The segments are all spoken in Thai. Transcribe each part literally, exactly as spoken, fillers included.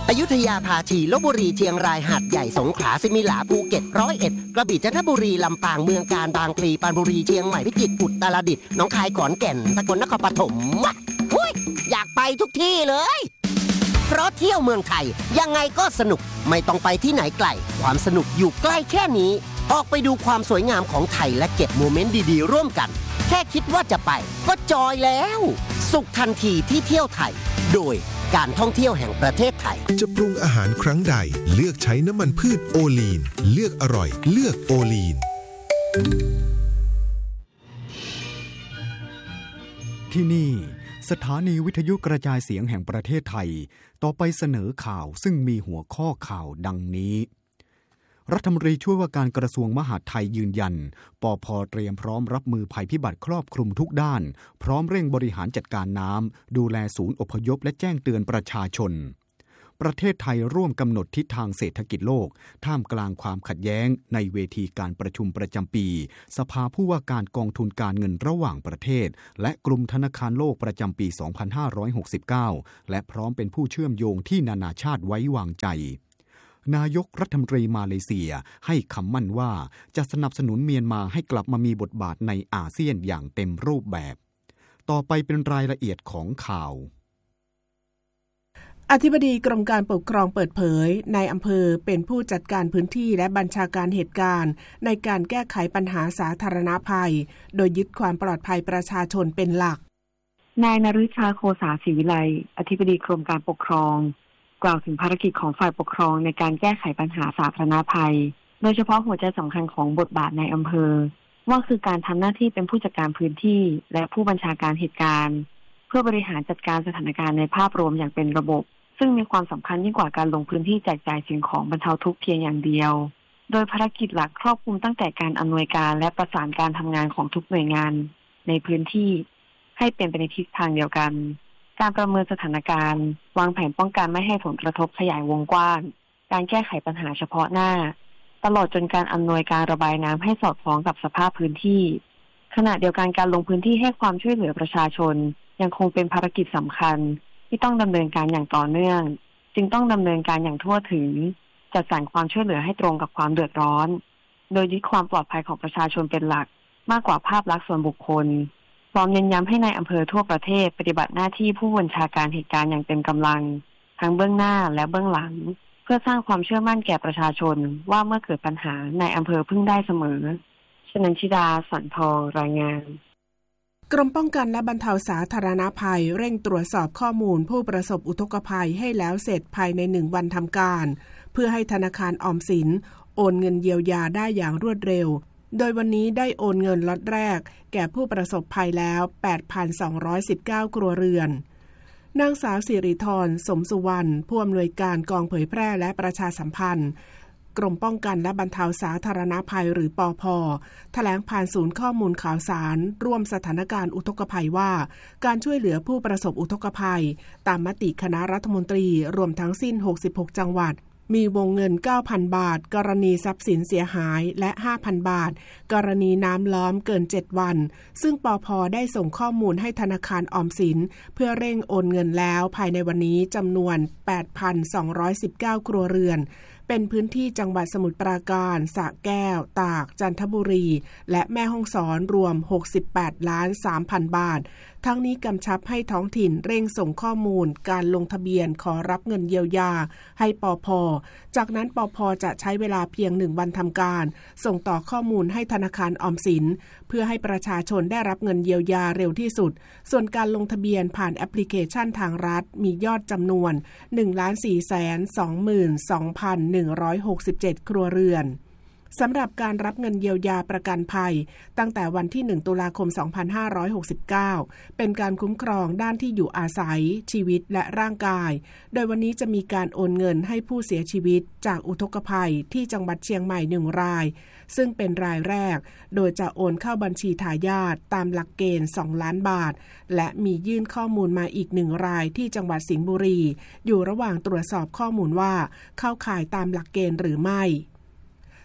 อยุธยาภาชีลพบุรีเชียงรายหาดใหญ่สงขลาสิมิหลาภูเก็ตร้อยเอ็ดกระบี่จันทบุรีลำปางเมืองกาญบางพลีปรานบุรีเชียงใหม่พิจิตรอุตรดิตถ์หนองคายขอนแก่นสกลนครปฐมหุ้ยอยากไปทุกที่เลยเพราะเที่ยวเมืองไทยยังไงก็สนุกไม่ต้องไปที่ไหนไกลความสนุกอยู่ใกล้แค่นี้ออกไปดูความสวยงามของไทยและเก็บโมเมนต์ดีๆร่วมกันแค่คิดว่าจะไปก็จอยแล้วสุขทันทีที่เที่ยวไทยโดยการท่องเที่ยวแห่งประเทศไทยจะปรุงอาหารครั้งใดเลือกใช้น้ำมันพืชโอลีนเลือกอร่อยเลือกโอลีนที่นี่สถานีวิทยุกระจายเสียงแห่งประเทศไทยต่อไปเสนอข่าวซึ่งมีหัวข้อข่าวดังนี้รัฐมนตรีช่วยว่าการกระทรวงมหาดไทยยืนยันปภ.เตรียมพร้อมรับมือภัยพิบัติครอบคลุมทุกด้านพร้อมเร่งบริหารจัดการน้ำดูแลศูนย์อพยพและแจ้งเตือนประชาชนประเทศไทยร่วมกำหนดทิศทางเศรษฐกิจโลกท่ามกลางความขัดแย้งในเวทีการประชุมประจำปีสภาผู้ว่าการกองทุนการเงินระหว่างประเทศและกลุ่มธนาคารโลกประจำปีสองพันห้าร้อยหกสิบเก้าและพร้อมเป็นผู้เชื่อมโยงที่นานาชาติไว้วางใจนายกรัฐมนตรีมาเลเซียให้คำมั่นว่าจะสนับสนุนเมียนมาให้กลับมามีบทบาทในอาเซียนอย่างเต็มรูปแบบต่อไปเป็นรายละเอียดของข่าวอธิบดีกรมการปกครองเปิดเผยนายอำเภอเป็นผู้จัดการพื้นที่และบัญชาการเหตุการณ์ในการแก้ไขปัญหาสาธารณภัยโดยยึดความปลอดภัยประชาชนเป็นหลักนายนฤชาโคสาศรีวิไลอธิบดีกรมการปกครองกล่าวถึงภารกิจของฝ่ายปกครองในการแก้ไขปัญหาสาธารณภัยโดยเฉพาะหัวใจสำคัญของบทบาทในอำเภอว่าคือการทำหน้าที่เป็นผู้จัดการพื้นที่และผู้บัญชาการเหตุการณ์เพื่อบริหารจัดการสถานการณ์ในภาพรวมอย่างเป็นระบบซึ่งมีความสำคัญยิ่งกว่าการลงพื้นที่แจกจ่ายสิ่งของบรรเทาทุกข์เพียงอย่างเดียวโดยภารกิจหลักครอบคลุมตั้งแต่การอำนวยการและประสานการทำงานของทุกหน่วยงานในพื้นที่ให้เป็นไปในทิศทางเดียวกันการประเมินสถานการณ์วางแผนป้องกันไม่ให้ผลกระทบขยายวงกว้างการแก้ไขปัญหาเฉพาะหน้าตลอดจนการอำนวยการระบายน้ำให้สอดคล้องกับสภาพพื้นที่ขณะเดียวกันการลงพื้นที่ให้ความช่วยเหลือประชาชนยังคงเป็นภารกิจสำคัญที่ต้องดำเนินการอย่างต่อเนื่องจึงต้องดำเนินการอย่างทั่วถึงจัดสรรความช่วยเหลือให้ตรงกับความเดือดร้อนโดยยึดความปลอดภัยของประชาชนเป็นหลักมากกว่าภาพลักษณ์ส่วนบุคคลพร้อมเน้นย้ำให้ในอำเภอทั่วประเทศปฏิบัติหน้าที่ผู้บัญชาการเหตุการณ์อย่างเต็มกำลังทั้งเบื้องหน้าและเบื้องหลังเพื่อสร้างความเชื่อมั่นแก่ประชาชนว่าเมื่อเกิดปัญหาในอำเภอพึ่งได้เสมอชนันชิดาสันทองรายงานกรมป้องกันและบรรเทาสาธารณภัยเร่งตรวจสอบข้อมูลผู้ประสบอุทกภัยให้แล้วเสร็จภายในหนึ่งวันทำการเพื่อให้ธนาคารออมสินโอนเงินเยียวยาได้อย่างรวดเร็วโดยวันนี้ได้โอนเงินล็อตแรกแก่ผู้ประสบภัยแล้ว แปดพันสองร้อยสิบเก้า ครัวเรือนนางสาวสิริธรสมสุวรรณผู้อำนวยการกองเผยแพร่และประชาสัมพันธ์กรมป้องกันและบรรเทาสาธารณภัยหรือปภ.แถลงผ่านศูนย์ข้อมูลข่าวสารร่วมสถานการณ์อุทกภัยว่าการช่วยเหลือผู้ประสบอุทกภัยตามมติคณะรัฐมนตรีรวมทั้งสิ้นหกสิบหกจังหวัดมีวงเงิน เก้าพัน บาทกรณีทรัพย์สินเสียหายและ ห้าพัน บาทกรณีน้ำล้อมเกินเจ็ดวันซึ่งปภ.ได้ส่งข้อมูลให้ธนาคารออมสินเพื่อเร่งโอนเงินแล้วภายในวันนี้จำนวน แปดพันสองร้อยสิบเก้า ครัวเรือนเป็นพื้นที่จังหวัดสมุทรปราการสระแก้วตากจันทบุรีและแม่ฮ่องสอนรวม หกสิบแปดล้านสามพัน บาททั้งนี้กำชับให้ท้องถิ่นเร่งส่งข้อมูลการลงทะเบียนขอรับเงินเยียวยาให้ปภ.จากนั้นปภ.จะใช้เวลาเพียงหนึ่งวันทำการส่งต่อข้อมูลให้ธนาคารออมสินเพื่อให้ประชาชนได้รับเงินเยียวยาเร็วที่สุดส่วนการลงทะเบียนผ่านแอปพลิเคชันทางรัฐมียอดจำนวน หนึ่งล้านสี่แสนสองหมื่นสองพันหนึ่งร้อยหกสิบเจ็ด ครัวเรือนสำหรับการรับเงินเยียวยาประกันภัยตั้งแต่วันที่หนึ่งตุลาคมสองพันห้าร้อยหกสิบเก้าเป็นการคุ้มครองด้านที่อยู่อาศัยชีวิตและร่างกายโดยวันนี้จะมีการโอนเงินให้ผู้เสียชีวิตจากอุทกภัยที่จังหวัดเชียงใหม่หนึ่งรายซึ่งเป็นรายแรกโดยจะโอนเข้าบัญชีทายาทตามหลักเกณฑ์สองล้านบาทและมียื่นข้อมูลมาอีกหนึ่งรายที่จังหวัดสิงห์บุรีอยู่ระหว่างตรวจสอบข้อมูลว่าเข้าข่ายตามหลักเกณฑ์หรือไม่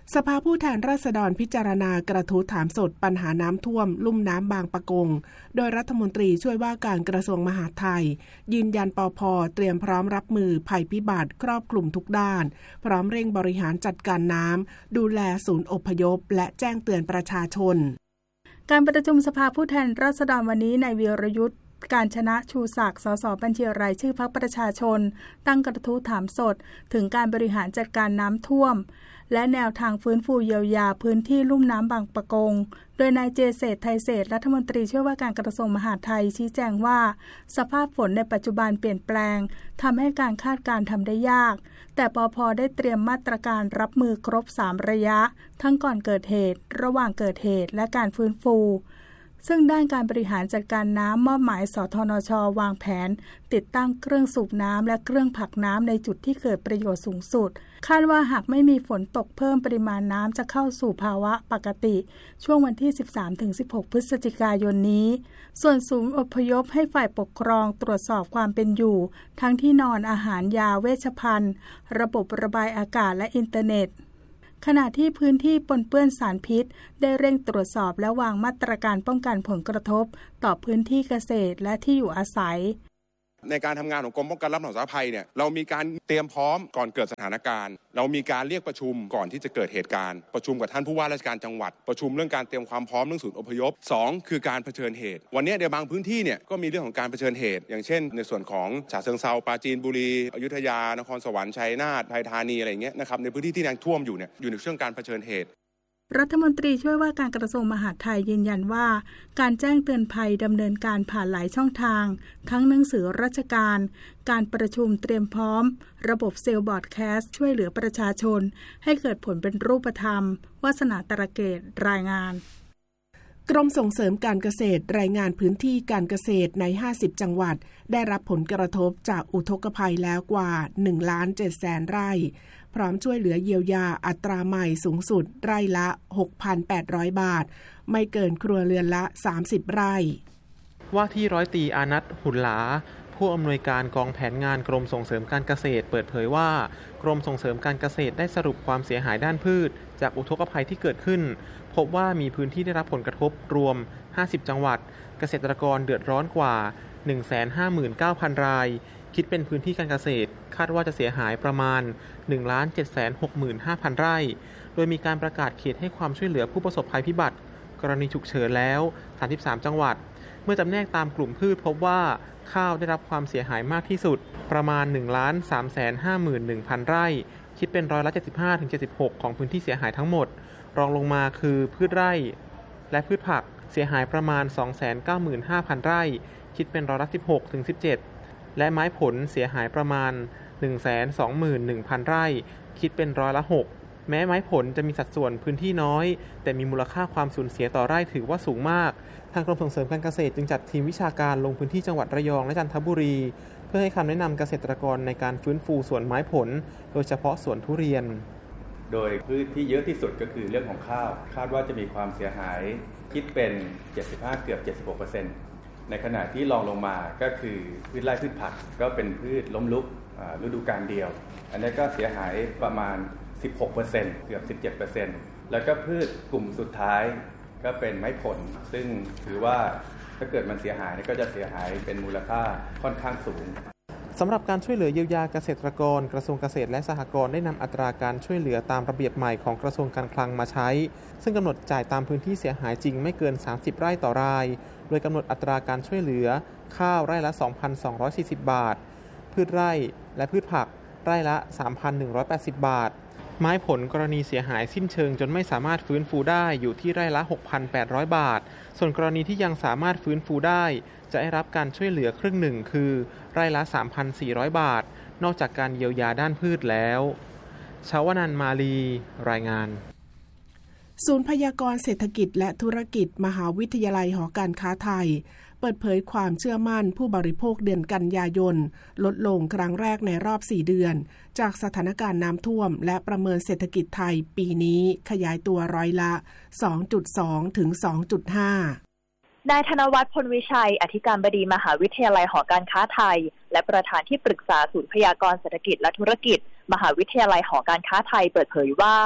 สภาผู้แทนราษฎรพิจารณากระทู้ถามสดปัญหาน้ำท่วมลุ่มน้ำบางปะกงโดยรัฐมนตรีช่วยว่าการกระทรวงมหาดไทยยืนยันปภ.เตรียมพร้อมรับมือภัยพิบัติครอบคลุมทุกด้านพร้อมเร่งบริหารจัดการน้ำดูแลศูนย์อพยพและแจ้งเตือนประชาชนการประชุมสภาผู้แทนราษฎรวันนี้นายวีรยุทธการชนะชูศักดิ์สสบัญชีรายชื่อพรรคประชาชนตั้งกระทู้ถามสดถึงการบริหารจัดการน้ำท่วมและแนวทางฟื้นฟูเยียวยาพื้นที่ลุ่มน้ำบางปะกงโดยนายเจเษตรไทยเศรษฐ์รัฐมนตรีช่วยว่าการกระทรวงมหาดไทยชี้แจงว่าสภาพฝนในปัจจุบันเปลี่ยนแปลงทำให้การคาดการณ์ทำได้ยากแต่ปภ.ได้เตรียมมาตรการรับมือครบสามระยะทั้งก่อนเกิดเหตุระหว่างเกิดเหตุและการฟื้นฟูซึ่งด้านการบริหารจัดการน้ำมอบหมายสทนช.วางแผนติดตั้งเครื่องสูบน้ำและเครื่องผลักน้ำในจุดที่เกิดประโยชน์สูงสุดคาดว่าหากไม่มีฝนตกเพิ่มปริมาณน้ำจะเข้าสู่ภาวะปกติช่วงวันที่ สิบสามถึงสิบหก พฤศจิกายนนี้ส่วนศูนย์อพยพให้ฝ่ายปกครองตรวจสอบความเป็นอยู่ทั้งที่นอนอาหารยาเวชภัณฑ์ระบบระบายอากาศและอินเทอร์เน็ตขณะที่พื้นที่ปนเปื้อนสารพิษได้เร่งตรวจสอบและวางมาตรการป้องกันผลกระทบต่อพื้นที่เกษตรและที่อยู่อาศัยในการทำงานของกรมป้องกันและบรรเทาสาธารณภัยเนี่ยเรามีการเตรียมพร้อมก่อนเกิดสถานการณ์เรามีการเรียกประชุมก่อนที่จะเกิดเหตุการณ์ประชุมกับท่านผู้ว่าราชการจังหวัดประชุมเรื่องการเตรียมความพร้อมเรื่องศูนย์อพยพสองคือการเผชิญเหตุวันนี้ในบางพื้นที่เนี่ยก็มีเรื่องของการเผชิญเหตุอย่างเช่นในส่วนของฉะเชิงเทราปราจีนบุรีอยุธยานครสวรรค์ชัยนาทไทยธานีอะไรอย่างเงี้ยนะครับในพื้นที่ที่น้ำท่วมอยู่เนี่ยอยู่ในช่วงการเผชิญเหตุรัฐมนตรีช่วยว่าการกระทรวงมหาดไทยยืนยันว่าการแจ้งเตือนภัยดำเนินการผ่านหลายช่องทางทั้งหนังสือราชการการประชุมเตรียมพร้อมระบบเซลล์บอร์ดแคสต์ช่วยเหลือประชาชนให้เกิดผลเป็นรูปธรรมวาสนาตระเกตรายงานกรมส่งเสริมการเกษตรรายงานพื้นที่การเกษตรในห้าสิบจังหวัดได้รับผลกระทบจากอุทกภัยแล้วกว่า หนึ่งล้านเจ็ดแสน ไร่พร้อมช่วยเหลือเยียวยาอัตราใหม่สูงสุดไร่ละ หกพันแปดร้อย บาทไม่เกินครัวเรือนละสามสิบไร่ว่าที่ร้อยตรีอานัทหุ่นหลาผู้อำนวยการกองแผนงานกรมส่งเสริมการเกษตรเปิดเผยว่ากรมส่งเสริมการเกษตรได้สรุปความเสียหายด้านพืชจากอุทกภัยที่เกิดขึ้นพบว่ามีพื้นที่ได้รับผลกระทบรวมห้าสิบจังหวัดเกษตรกรเดือดร้อนกว่า หนึ่งแสนห้าหมื่นเก้าพัน รายคิดเป็นพื้นที่การเกษตรคาดว่าจะเสียหายประมาณ หนึ่งล้านเจ็ดแสนหกหมื่นห้าพัน ไร่โดยมีการประกาศเขตให้ความช่วยเหลือผู้ประสบภัยพิบัติกรณีฉุกเฉินแล้วสามสิบสามจังหวัดเมื่อจำแนกตามกลุ่มพืชพบว่าข้าวได้รับความเสียหายมากที่สุดประมาณ หนึ่งล้านสามแสนห้าหมื่นหนึ่งพัน ไร่คิดเป็นร้อยละ เจ็ดสิบห้าถึงเจ็ดสิบหก ของพื้นที่เสียหายทั้งหมดรองลงมาคือพืชไร่และพืชผักเสียหายประมาณ สองแสนเก้าหมื่นห้าพัน ไร่คิดเป็นร้อยละ สิบหกถึงสิบเจ็ดและไม้ผลเสียหายประมาณ หนึ่งแสนสองหมื่นหนึ่งพัน ไร่คิดเป็นร้อยละหกแม้ไม้ผลจะมีสัดส่วนพื้นที่น้อยแต่มีมูลค่าความสูญเสียต่อไร่ถือว่าสูงมากทางกรมส่งเสริมการเกษตรจึงจัดทีมวิชาการลงพื้นที่จังหวัดระยองและจันทบุรีเพื่อให้คำแนะนำเกษตรกรในการฟื้นฟูสวนไม้ผลโดยเฉพาะสวนทุเรียนโดยพืชที่เยอะที่สุดก็คือเรื่องของข้าวคาดว่าจะมีความเสียหายคิดเป็นเจ็ดสิบห้าเกือบ เจ็ดสิบหกเปอร์เซ็นต์ ในขณะที่รองลงมาก็คือพืชไร่พืชผักก็เป็นพืชล้มลุกฤดูกาลเดียวอันนี้ก็เสียหายประมาณ สิบหกเปอร์เซ็นต์ เกือบ สิบเจ็ดเปอร์เซ็นต์ แล้วก็พืชกลุ่มสุดท้ายก็เป็นไม้ผลซึ่งถือว่าถ้าเกิดมันเสียหายก็จะเสียหายเป็นมูลค่าค่อนข้างสูงสำหรับการช่วยเหลือเยียวยาเกษตรกรกระทรวงเกษตรและสหกรณ์ได้นำอัตราการช่วยเหลือตามระเบียบใหม่ของกระทรวงการคลังมาใช้ซึ่งกำหนดจ่ายตามพื้นที่เสียหายจริงไม่เกินสามสิบไร่ต่อรายโดยกำหนดอัตราการช่วยเหลือข้าวไร่ละ สองพันสองร้อยสี่สิบ บาทพืชไร่และพืชผักไร่ละ สามพันหนึ่งร้อยแปดสิบ บาทไม้ผลกรณีเสียหายสิ้นเชิงจนไม่สามารถฟื้นฟูได้อยู่ที่ไร่ละ หกพันแปดร้อย บาทส่วนกรณีที่ยังสามารถฟื้นฟูได้จะได้รับการช่วยเหลือครึ่งหนึ่งคือไร่ละ สามพันสี่ร้อย บาทนอกจากการเยียวยาด้านพืชแล้วชาวนันท์มาลีรายงานศูนย์พยากรณ์เศรษฐกิจและธุรกิจมหาวิทยาลัยหอการค้าไทยเปิดเผยความเชื่อมั่นผู้บริโภคเดือนกันยายนลดลงครั้งแรกในรอบสี่เดือนจากสถานการณ์น้ำท่วมและประเมินเศรษฐกิจไทยปีนี้ขยายตัวร้อยละ สองจุดสอง ถึง สองจุดห้านายธนวัฒน์ พลวิชัยอธิการบดีมหาวิทยาลัยหอการค้าไทยและประธานที่ปรึกษาศูนย์พยากรณ์เศรษฐกิจและธุรกิจมหาวิทยาลัยหอการค้าไทยเปิดเผยว่า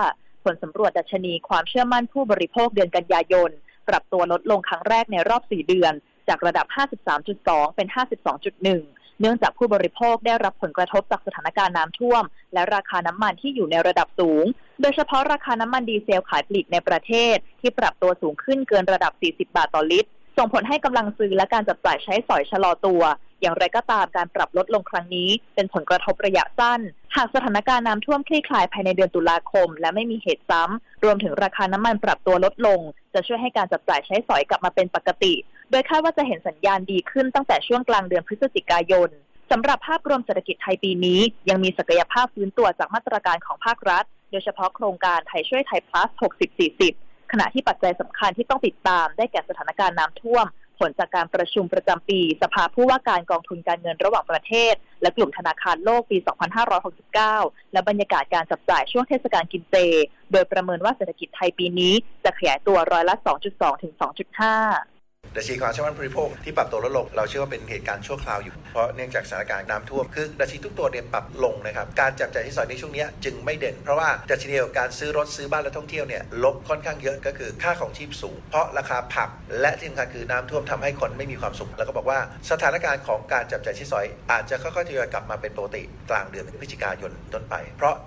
ผลสำรวจดัชนีความเชื่อมั่นผู้บริโภคเดือนกันยายนปรับตัวลดลงครั้งแรกในรอบสี่เดือนจากระดับ ห้าสิบสามจุดสอง เป็น ห้าสิบสองจุดหนึ่ง เนื่องจากผู้บริโภคได้รับผลกระทบจากสถานการณ์น้ำท่วมและราคาน้ำมันที่อยู่ในระดับสูงโดยเฉพาะราคาน้ำมันดีเซลขายปลีกในประเทศที่ปรับตัวสูงขึ้นเกินระดับสี่สิบบาทต่อลิตรส่งผลให้กำลังซื้อและการจับจ่ายใช้สอยชะลอตัวอย่างไรก็ตามการปรับลดลงครั้งนี้เป็นผลกระทบระยะสั้นหากสถานการณ์น้ำท่วมคลี่คลายภายในเดือนตุลาคมและไม่มีเหตุซ้ำรวมถึงราคาน้ำมันปรับตัวลดลงจะช่วยให้การจับจ่ายใช้สอยกลับมาเป็นปกติโดยคาดว่าจะเห็นสัญญาณดีขึ้นตั้งแต่ช่วงกลางเดือนพฤศจิกายนสำหรับภาพรวมเศรษฐกิจไทยปีนี้ยังมีศักยภาพฟื้นตัวจากมาตรการของภาครัฐโดยเฉพาะโครงการไทยช่วยไทย plus หกสิบ สี่สิบ ขณะที่ปัจจัยสำคัญที่ต้องติดตามได้แก่สถานการณ์น้ำท่วมผลจากการประชุมประจำปีสภาผู้ว่าการกองทุนการเงินระหว่างประเทศและกลุ่มธนาคารโลกปี สองพันห้าร้อยหกสิบเก้า และบรรยากาศการจับจ่ายช่วงเทศกาลกินเจโดยประเมินว่าเศรษฐกิจไทยปีนี้จะขยายตัวร้อยละ สองจุดสอง ถึง สองจุดห้าดัชนีความเชื่อมั่นผู้บริโภคที่ปรับตัวลดลงเราเชื่อว่าเป็นเหตุการณ์ชั่วคราวอยู่เพราะเนื่องจากสถานการณ์น้ำท่วมคือดัชนีทุกตัวเนี่ยปรับลงนะครับการจับจ่ายใช้สอยในช่วงนี้จึงไม่เด่นเพราะว่าดัชนีการซื้อรถซื้อบ้านและท่องเที่ยวเนี่ยลบค่อนข้างเยอะก็คือค่าของชีพสูงเพราะราคาผักและที่สำคัญคือน้ำท่วมทำให้คนไม่มีความสุขแล้วก็บอกว่าสถานการณ์ของการจับจ่ายใช้สอยอาจจะค่อยๆทยอยกลับมาเป็นปกติกลางเดือนพฤศจิกายนต้นไปเพราะ